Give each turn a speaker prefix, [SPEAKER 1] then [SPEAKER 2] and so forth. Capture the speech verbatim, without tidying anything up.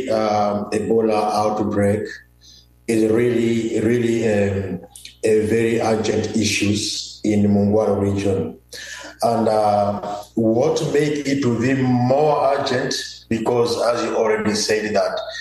[SPEAKER 1] um, Ebola outbreak is really, really um, a very urgent issues in Mungwaro region. And uh, what make it to be more urgent, because as you already said that